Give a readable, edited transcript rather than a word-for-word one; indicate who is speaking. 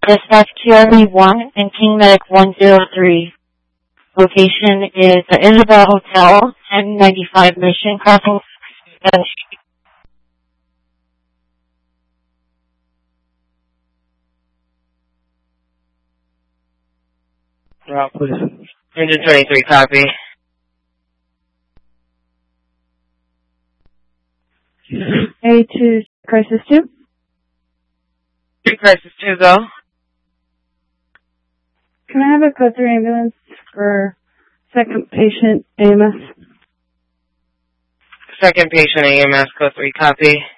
Speaker 1: Dispatch QRV1 and King Medic 103. Location is the Isabel Hotel, 1095 Mission Crossing.
Speaker 2: Route, please.
Speaker 3: 123, copy.
Speaker 4: A2 Crisis 2.
Speaker 3: Crisis 2, go.
Speaker 4: Can I have a code 3 ambulance for second patient AMS?
Speaker 3: Second patient AMS, code 3, copy.